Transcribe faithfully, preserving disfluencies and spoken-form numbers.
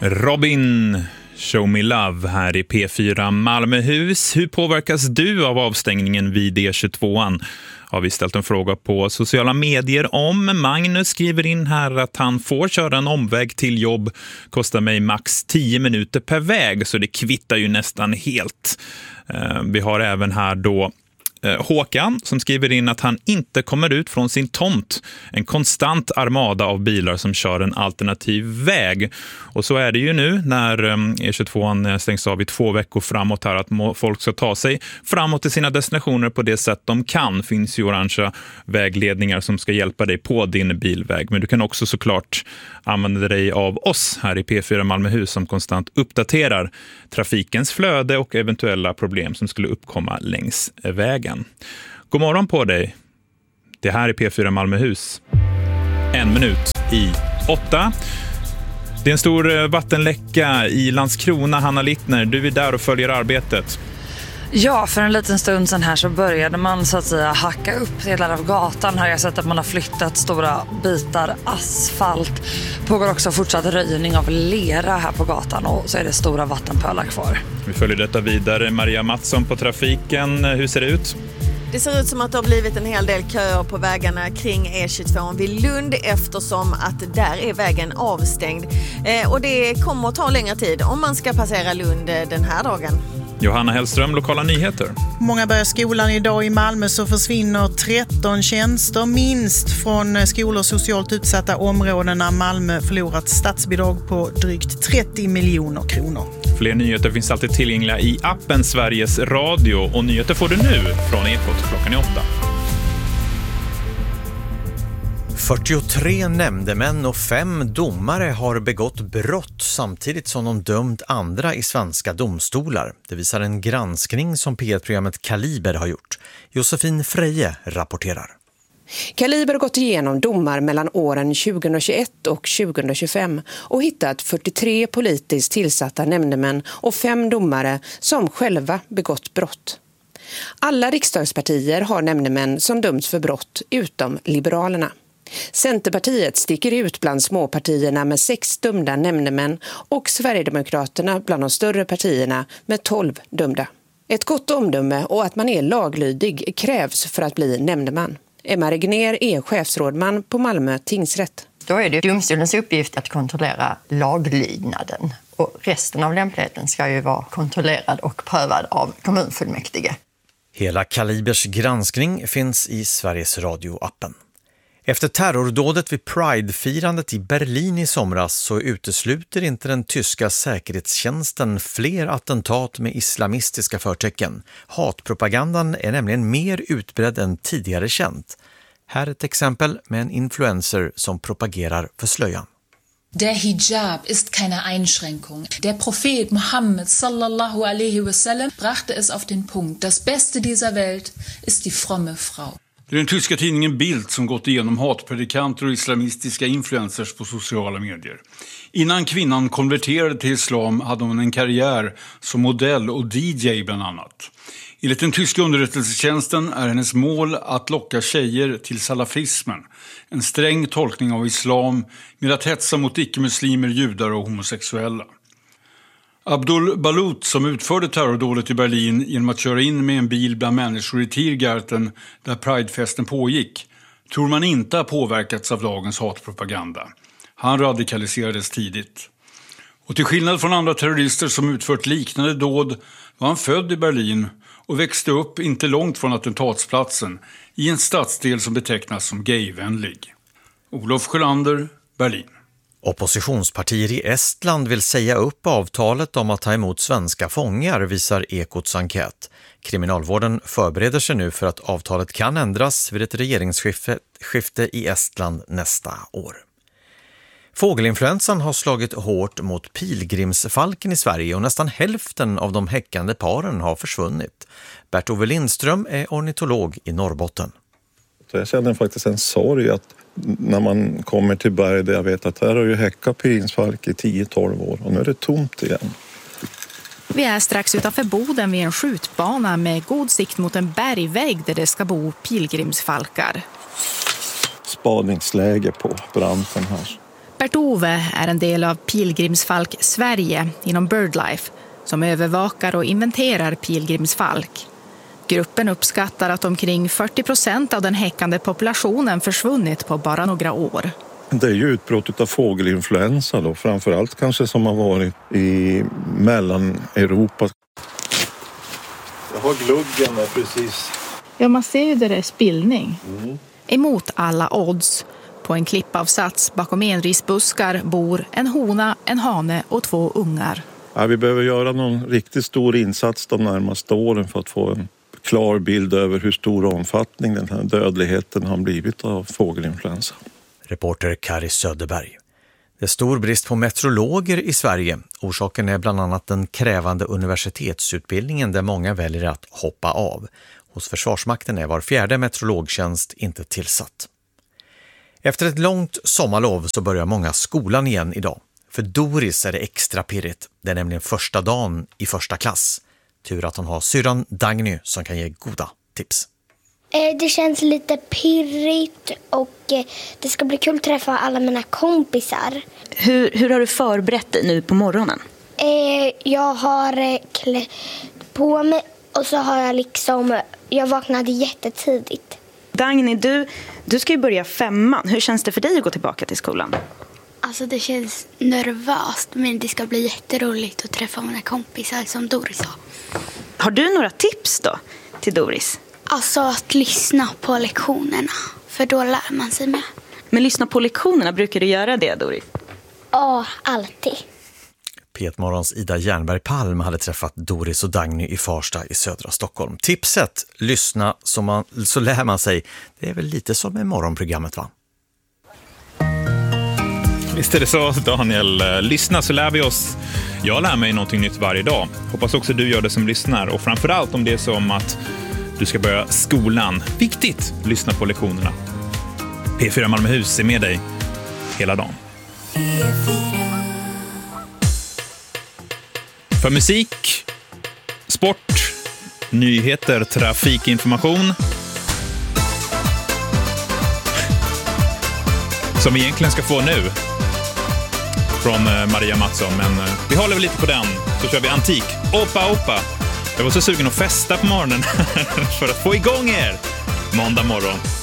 Robin, Show Me Love här i P fyra Malmöhus. Hur påverkas du av avstängningen vid E tjugotvåan? Har vi ställt en fråga på sociala medier om. Magnus skriver in här att han får köra en omväg till jobb. Kostar mig max tio minuter per väg, så det kvittar ju nästan helt. Vi har även här då Håkan som skriver in att han inte kommer ut från sin tomt. En konstant armada av bilar som kör en alternativ väg. Och så är det ju nu när E tjugotvåan stängs av i två veckor framåt här, att folk ska ta sig framåt till sina destinationer på det sätt de kan. Finns ju orangea vägledningar som ska hjälpa dig på din bilväg. Men du kan också såklart använda dig av oss här i P fyra Malmöhus som konstant uppdaterar trafikens flöde och eventuella problem som skulle uppkomma längs vägen. God morgon på dig. Det här är P fyra Malmöhus. En minut i åtta. Det är en stor vattenläcka i Landskrona. Hanna Littner, du är där och följer arbetet. Ja, för en liten stund sedan här så började man så att säga hacka upp delar av gatan. Här har jag sett att man har flyttat stora bitar asfalt. Pågår också fortsatt röjning av lera här på gatan och så är det stora vattenpölar kvar. Vi följer detta vidare. Maria Mattsson på trafiken. Hur ser det ut? Det ser ut som att det har blivit en hel del köer på vägarna kring E tjugotvåan vid Lund eftersom att där är vägen avstängd. Eh, och det kommer att ta längre tid om man ska passera Lund den här dagen. Johanna Hellström, lokala nyheter. Många börjar skolan idag. I Malmö så försvinner tretton tjänster minst från skolor och socialt utsatta områden när Malmö förlorat statsbidrag på drygt trettio miljoner kronor. Fler nyheter finns alltid tillgängliga i appen Sveriges Radio och nyheter får du nu från Ekot klockan är åtta. fyrtiotre nämndemän och fem domare har begått brott samtidigt som de dömt andra i svenska domstolar. Det visar en granskning som P ett-programmet Kaliber har gjort. Josefin Freje rapporterar. Kaliber har gått igenom domar mellan åren tjugohundratjugoett och tjugohundratjugofem och hittat fyrtiotre politiskt tillsatta nämndemän och fem domare som själva begått brott. Alla riksdagspartier har nämndemän som dömts för brott utom Liberalerna. Centerpartiet sticker ut bland småpartierna med sex dömda nämndemän och Sverigedemokraterna bland de större partierna med tolv dömda. Ett gott omdöme och att man är laglydig krävs för att bli nämndeman. Emma Regner är chefsrådman på Malmö tingsrätt. Då är det domstolens uppgift att kontrollera laglydnaden och resten av lämpligheten ska ju vara kontrollerad och prövad av kommunfullmäktige. Hela Kalibers granskning finns i Sveriges Radio-appen. Efter terrordådet vid Pride-firandet i Berlin i somras så utesluter inte den tyska säkerhetstjänsten fler attentat med islamistiska förtecken. Hatpropagandan är nämligen mer utbredd än tidigare känt. Här är ett exempel med en influencer som propagerar för slöjan. Der Hijab ist keine Einschränkung. Der Prophet Mohammed sallallahu alaihi wasallam brachte es auf den Punkt. Das Beste dieser Welt ist die fromme Frau. Det är den tyska tidningen Bild som gått igenom hatpredikanter och islamistiska influencers på sociala medier. Innan kvinnan konverterade till islam hade hon en karriär som modell och D J bland annat. Enligt den tyska underrättelsetjänsten är hennes mål att locka tjejer till salafismen, en sträng tolkning av islam med att hetsa mot icke-muslimer, judar och homosexuella. Abdul Balut som utförde terrordådet i Berlin genom att köra in med en bil bland människor i Tiergarten där Pridefesten pågick tror man inte har påverkats av dagens hatpropaganda. Han radikaliserades tidigt. Och till skillnad från andra terrorister som utfört liknande dåd var han född i Berlin och växte upp inte långt från attentatsplatsen i en stadsdel som betecknas som gayvänlig. Olof Sjölander, Berlin. Oppositionspartier i Estland vill säga upp avtalet om att ta emot svenska fångar, visar Ekots enkät. Kriminalvården förbereder sig nu för att avtalet kan ändras vid ett regeringsskifte i Estland nästa år. Fågelinfluensan har slagit hårt mot pilgrimsfalken i Sverige och nästan hälften av de häckande paren har försvunnit. Bert-Ove Lindström är ornitolog i Norrbotten. Så jag känner faktiskt en sorg att när man kommer till berg där jag vet att här har ju häckat pilgrimsfalk i tio tolv år och nu är det tomt igen. Vi är strax utanför Boden vid en skjutbana med god sikt mot en bergvägg där det ska bo pilgrimsfalkar. Spaningsläge på branten här. Bert-Ove är en del av Pilgrimsfalk Sverige inom BirdLife som övervakar och inventerar pilgrimsfalk. Gruppen uppskattar att omkring fyrtio procent av den häckande populationen försvunnit på bara några år. Det är ju utbrottet av fågelinfluensa då, framförallt kanske som har varit i Mellaneuropa. Jag har gluggen med precis. Ja, man ser ju där det är spillning. Mm. Emot alla odds. På en klippavsats bakom enrisbuskar bor en hona, en hane och två ungar. Ja, vi behöver göra någon riktigt stor insats de närmaste åren för att få en klar bild över hur stor omfattning den här dödligheten har blivit av fågelinfluensa. Reporter Kari Söderberg. Det är stor brist på meteorologer i Sverige. Orsaken är bland annat den krävande universitetsutbildningen där många väljer att hoppa av. Hos Försvarsmakten är var fjärde meteorologtjänst inte tillsatt. Efter ett långt sommarlov så börjar många skolan igen idag. För Doris är det extra pirrigt. Det är nämligen första dagen i första klass. Tur att hon har syrran Dagny som kan ge goda tips. Det känns lite pirrigt och det ska bli kul att träffa alla mina kompisar. Hur, hur har du förberett dig nu på morgonen? Jag har klätt på mig och så har jag liksom, jag vaknade jättetidigt. Dagny, du, du ska ju börja femman. Hur känns det för dig att gå tillbaka till skolan? Alltså det känns nervöst, men det ska bli jätteroligt att träffa mina kompisar som Doris har. Har du några tips då till Doris? Alltså att lyssna på lektionerna, för då lär man sig med. Men lyssna på lektionerna, brukar du göra det, Doris? Ja, alltid. P ett-morgons Ida Jernberg Palm hade träffat Doris och Dagny i Farsta i södra Stockholm. Tipset, lyssna så, man, så lär man sig. Det är väl lite som med morgonprogrammet, va? Visst är det så, Daniel. Lyssna så lär vi oss. Jag lär mig någonting nytt varje dag. Hoppas också du gör det som lyssnar. Och framförallt om det är som att du ska börja skolan. Viktigt, lyssna på lektionerna. P fyra Malmöhus är med dig hela dagen. För musik, sport, nyheter, trafikinformation. Som vi egentligen ska få nu från Maria Mattsson, men vi håller väl lite på den. Så kör vi antik. Opa, opa. Jag var så sugen att festa på morgonen för att få igång er måndag morgon.